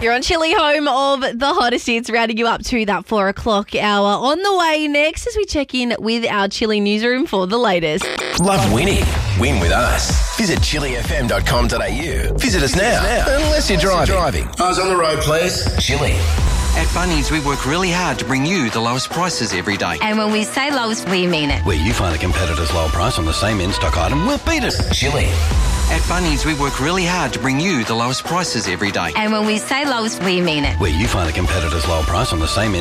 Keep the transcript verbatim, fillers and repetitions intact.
You're on Chilli, home of the hottest hits, rounding you up to that four o'clock hour. On the way next as we check in with our Chilli newsroom for the latest. Love winning? Win with us. Visit chili f m dot com dot a u. Visit us now, unless you're driving. Eyes on the road, please. Chilli. At Bunnings, we work really hard to bring you the lowest prices every day. And when we say lowest, we mean it. Where you find a competitor's low price on the same in-stock item, we'll beat it. Chilli. At Bunnings, we work really hard to bring you the lowest prices every day. And when we say lowest, we mean it. Where you find a competitor's low price on the same